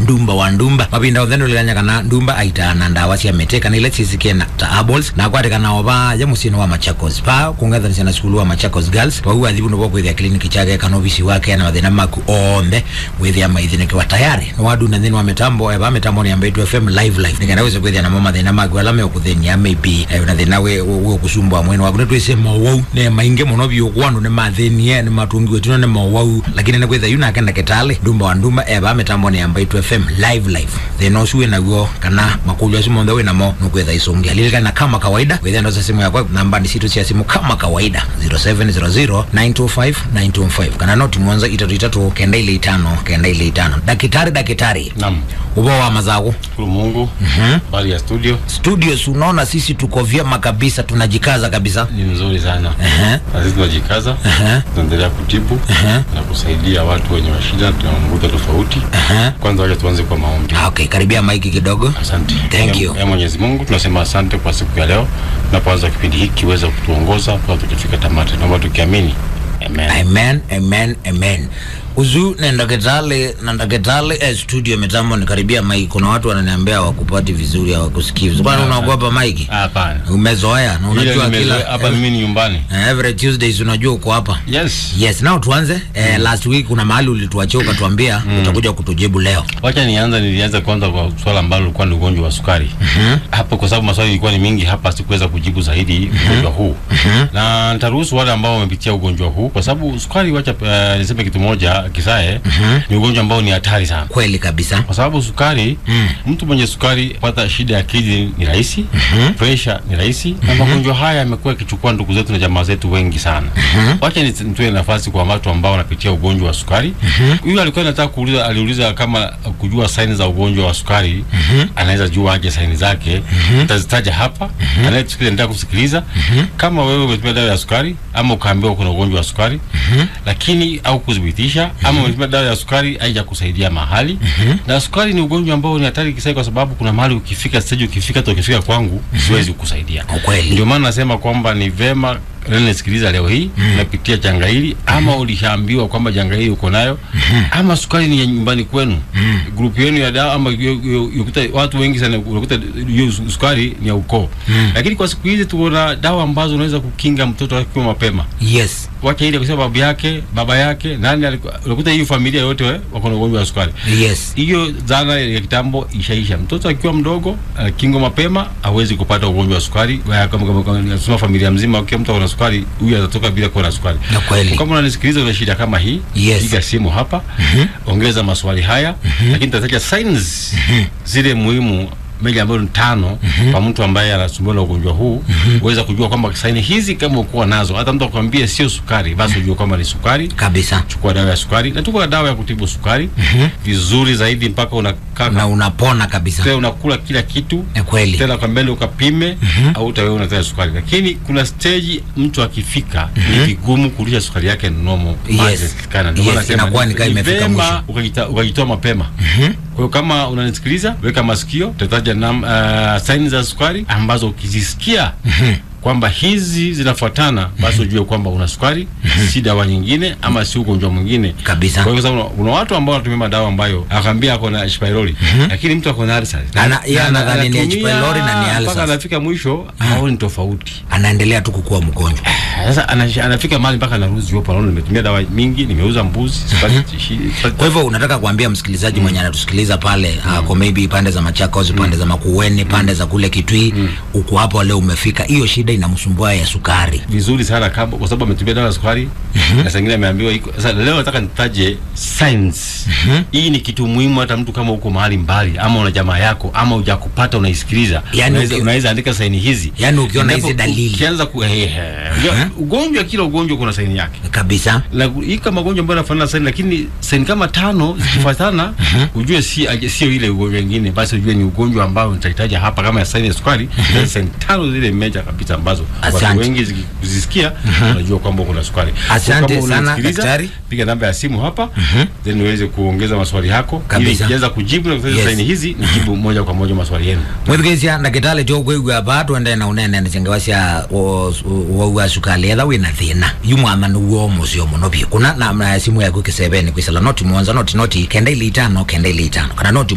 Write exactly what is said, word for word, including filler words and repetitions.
ndumba wa ndumba mabinda otheno lilanya kana ndumba aita na ndawa cia meteka na ile cisikie na tables na kwate kana oba ya musino wa Machakos pa kungathanisha na skulu wa Machakos Girls wa huwa thibu no kwithia kliniki chake kana obisi wake na wathina maku onde withia maithine kwa tayari no wadu na thini wa mitambo eba mitambo ni Mbaitu F M live live nikana weze kwithia na mama thina maku alame okuthenia maybe na thina we we kusumbwa mwene waku netwise mawau ne mainge muno byo kwanu ne mathenie ne matungi wetu ne mawau lakini ne kwithia yuna kenda ketale ndumba wa ndumba eba mitambo ni Mbaitu F M live live thino suwe na go kana makulwa simu nda we na mo no kwithia isongia lilika kama kawaida kwithia ndo simu yako namba ni situ cia simu kama kawaida zero seven zero zero nine two five nine two five kana noti mwanza itatu itatu kenda ile itano kenda ile itano dakitari dakitari naam ubo wa mazago kwa Mungu mhm bali ya studio studio unaona sisi tuko vyema kabisa tunajikaza kabisa ni nzuri sana eh sisi tunajikaza eh tunaendelea kutibu eh na kusaidia watu wenye shida tunamguta tofauti eh kwanza waje tuanze kwa maombi. Okay, karibia maiki kidogo. Asante. Thank you. Ya Mwenyezi Mungu tunasema asante kwa siku ya leo na kwanza kipindi hiki kiweza kutuongoza kwa tukifika tamati na tukiamini. Amen. Amen, amen, amen. Uzu nenda ketale nenda ketale eh, studio mitambo ni karibia maiki. Kuna watu wananiambia wakupati vizuri hawakusikivu. Bwana unaogopa maiki? Hapana. Umezoea na unajua kila hapa mimi ni nyumbani. Every Tuesdays unajua uko hapa. Yes. Yes, now tuanze. Eh, mm. Last week kuna mahali ulituachia ukatuambia mm. utakuja kutujibu leo. Wacha nianza nilianza kwanza kwa swala ambalo lilikuwa ni ugonjwa wa sukari. Mm-hmm. Hapo kwa sababu maswali yalikuwa ni mingi hapa sikuweza kujibu zaidi mm-hmm. ugonjwa huu. Mm-hmm. Na nitaruhusu wale ambao wamepitia ugonjwa huu kwa sababu sukari wacha uh, niseme kitu moja kisae mm-hmm. ni ugonjwa ambao ni hatari sana. Kweli kabisa. Kwa sababu sukari mm. mtu mwenye sukari pata shida ya kidney ni rahisi, mm-hmm. pressure ni rahisi mm-hmm. na magonjwa haya yamekuwa kichukua ndugu zetu na jamaa zetu wengi sana. Mm-hmm. Wacha nitoe nafasi kwa watu ambao wanapitia ugonjwa wa sukari. Mm-hmm. Huyu alikuwa anataka kuuliza aliuliza kama kujua signs za ugonjwa wa sukari, mm-hmm. anaweza jua aje signs zake. Mm-hmm. Nitazitaja hapa. Mm-hmm. Anayesikiliza ndio kusikiliza. Mm-hmm. Kama wewe umetumia dawa ya sukari ama ukaambiwa kuna ugonjwa wa sukari, mm-hmm. lakini au kudhibitisha mm-hmm. ama umetumia dawa ya sukari haija kusaidia mahali. Mm-hmm. Na sukari ni ugonjwa ambao ni hatari kisai kwa sababu kuna mahali ukifika stage ukifika to ukifika kwangu mm-hmm. siwezi kukusaidia. Kweli. Ndio maana nasema kwamba ni vema Rene sikiliza leo hii mm. unapitia janga hili ama mm. ulishaambiwa kwamba janga hili uko nayo mm. ama sukari ni nyumbani kwenu mm. grupu yenu ya dawa ama yukuta watu wengi sana unakuta sukari ni ya ukoo mm. lakini kwa siku hizi tuona dawa ambazo unaweza kukinga mtoto akiwa mapema. Yes. Wacha ile kusema babu yake baba yake nani unakuta hiyo familia yote wako na ugonjwa wa sukari. Yes. Hiyo dhana ya kitambo ishaisha. Mtoto akiwa mdogo kingo mapema hawezi kupata ugonjwa wa sukari. Kama kama familia mzima ukiwa mtu ana sukari huyu atatoka bila kuwa na sukari. Na kweli. Kama unanisikiliza una shida kama hii, yes. piga simu hapa, mm-hmm. ongeza maswali haya, mm-hmm. lakini tutataja signs mm-hmm. zile muhimu meja ambayo ni tano mm-hmm. kwa mtu ambaye anasumbuliwa na ugonjwa huu mm-hmm. uweza kujua kwamba saini hizi kama uko nazo hata mtu akwambia sio sukari basi mm-hmm. ujue kwamba ni sukari kabisa. Chukua dawa ya sukari na tuko na dawa ya kutibu sukari mm-hmm. vizuri zaidi mpaka unakaa na unapona kabisa. Tena unakula kila kitu. Ni kweli. Tena kwa mbele ukapime mm-hmm. au utawewe unataka sukari. Lakini kuna stage mtu akifika mm-hmm. ni vigumu kurudisha sukari yake normal. Yes. Kana ndio maana inakuwa ni kama imefika mwisho. Ukajitoa mapema. Mm-hmm. Kwa hiyo kama unanisikiliza weka masikio tutaja nam uh, signs za sukari ambazo ukizisikia mm-hmm. kwamba hizi zinafuatana basi ujue kwamba una sukari mm-hmm. si dawa nyingine ama si ugonjwa mwingine kabisa. Kwa hiyo kuna watu ambao wanatumia madawa ambayo akaambia ako na H pylori mm-hmm. lakini mtu ako na ulcers ana yeye anadhani ni H pylori na ni ulcers mpaka anafika mwisho hao ni tofauti anaendelea tu kukua mgonjwa. Sasa anafika mahali mpaka anaruhusu yopo anaona nimetumia dawa mingi nimeuza mbuzi sipati. Kwa hivyo unataka kuambia msikilizaji mm. mwenye anatusikiliza pale mm. uh, maybe pande za Machakos, pande mm. za Makueni, pande za kule Kitui mm. uko hapo leo umefika hiyo shida inamsumbua ya sukari vizuri sana kama kwa sababu ametumia dawa ya sukari mm-hmm. na sengine ameambiwa iko sasa leo nataka nitaje signs mm-hmm. hii ni kitu muhimu hata mtu kama uko mahali mbali ama una jamaa yako ama hujakupata unaisikiliza yani unaweza uki... unaweza andika saini hizi yani ukiona hizi dalili ukianza ku he, he. Uh-huh. ugonjwa kila ugonjwa kuna saini yake kabisa na hii kama ugonjwa ambao unafanana saini lakini saini kama tano zikifuatana uh-huh. ujue si sio ile ugonjwa mwingine basi ujue ni ugonjwa ambao utahitaji hapa kama ya saini ya sukari uh-huh. saini tano zile meja kabisa ambazo watu wengi zikisikia uh-huh. unajua kwamba kuna sukari. Asante sana daktari. Piga namba ya simu hapa uh-huh. then uweze kuongeza maswali yako ili kianza kujibu na kutoa saini hizi nijibu moja kwa moja maswali yenu. Mwethigezia na kitale tio kwigwa hapa twende na unene na cengewasya wa sukari etha wina thina yumwana nuwo mucio muno bi kuna na simu yako kisebeni kwisala noti mwanza noti noti kenda ile itano kenda ile itano kana noti